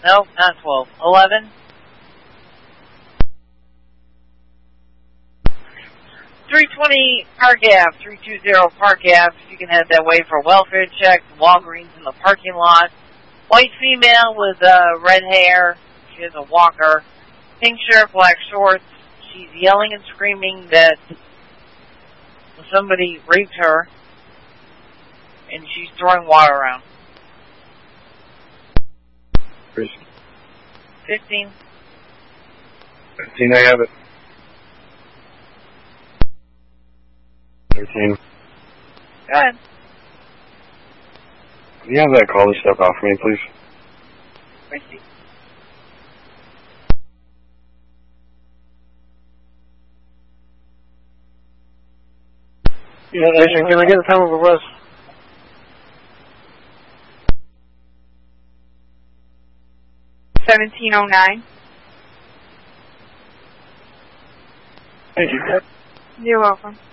Nope, not 12. 11. 320 Park Ave, 320 Park Ave. You can head that way for welfare check. Walgreens in the parking lot. White female with red hair. She has a walker. Pink shirt, black shorts. She's yelling and screaming that somebody raped her. And she's throwing water around. 15. 15, I have it. 13. Go ahead. Can you have that caller step out for me, please? Christy. Yeah, Agent, can I get the time of arrest? $17.09. Thank you. You're welcome.